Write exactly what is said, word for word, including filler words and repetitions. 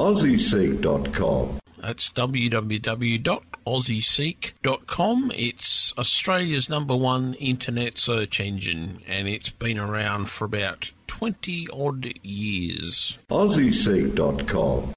aussie seek dot com. That's w w w dot aussie seek dot com. It's Australia's number one internet search engine, and it's been around for about twenty odd years. aussie seek dot com.